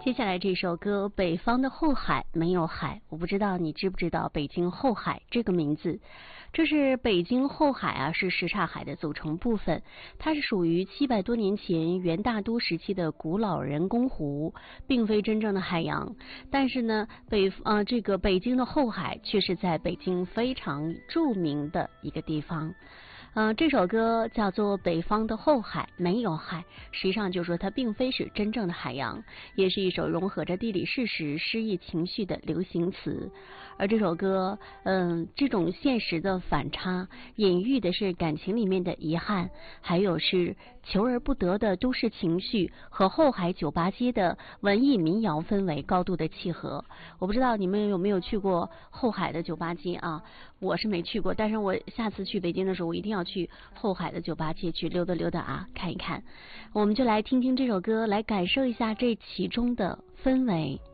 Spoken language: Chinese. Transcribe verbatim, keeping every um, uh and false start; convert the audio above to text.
接下来这首歌《北方的后海没有海》，我不知道你知不知道北京后海这个名字。这是北京后海啊，是什刹海的组成部分，它是属于七百多年前元大都时期的古老人工湖，并非真正的海洋。但是呢，北呃这个北京的后海却是在北京非常著名的一个地方。呃，这首歌叫做《北方的后海没有海》，实际上就是说它并非是真正的海洋，也是一首融合着地理事实、诗意情绪的流行词。而这首歌，嗯，这种现实的反差，隐喻的是感情里面的遗憾，还有是求而不得的都市情绪和后海酒吧街的文艺民谣氛围高度的契合。我不知道你们有没有去过后海的酒吧街啊？我是没去过，但是我下次去北京的时候，我一定要去后海的酒吧街去溜达溜达啊，看一看。我们就来听听这首歌，来感受一下这其中的氛围。